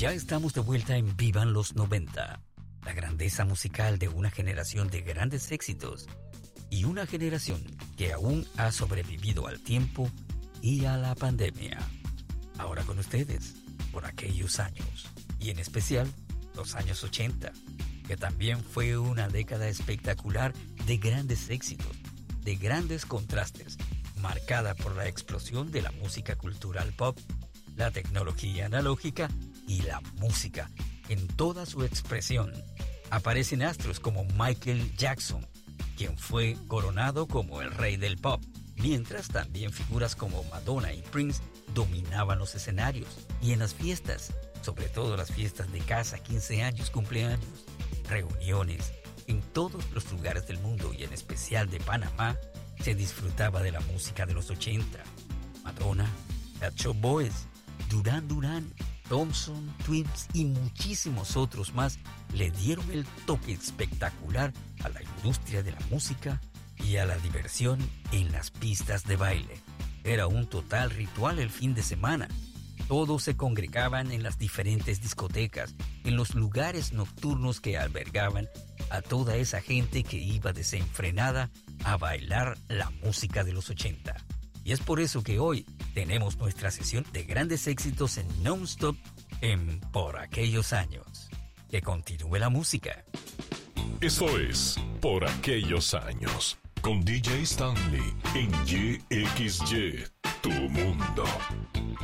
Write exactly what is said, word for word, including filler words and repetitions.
Ya estamos de vuelta en Vivan los noventa, la grandeza musical de una generación de grandes éxitos y una generación que aún ha sobrevivido al tiempo y a la pandemia. Ahora con ustedes, por aquellos años, y en especial los años ochenta, que también fue una década espectacular de grandes éxitos, de grandes contrastes, marcada por la explosión de la música cultural pop, la tecnología analógica y la música en toda su expresión. Aparecen astros como Michael Jackson, quien fue coronado como el rey del pop, mientras también figuras como Madonna y Prince dominaban los escenarios y en las fiestas, sobre todo las fiestas de casa, quince años, cumpleaños, reuniones, en todos los lugares del mundo y en especial de Panamá, se disfrutaba de la música de los ochenta. Madonna, Pet Shop Boys, Duran Duran, Thompson, Twins y muchísimos otros más le dieron el toque espectacular a la industria de la música y a la diversión en las pistas de baile. Era un total ritual el fin de semana. Todos se congregaban en las diferentes discotecas, en los lugares nocturnos que albergaban a toda esa gente que iba desenfrenada a bailar la música de los ochenta. Y es por eso que hoy tenemos nuestra sesión de grandes éxitos en Non-Stop en Por Aquellos Años. Que continúe la música. Eso es Por Aquellos Años, con D J Stanley en Y X Y, tu mundo.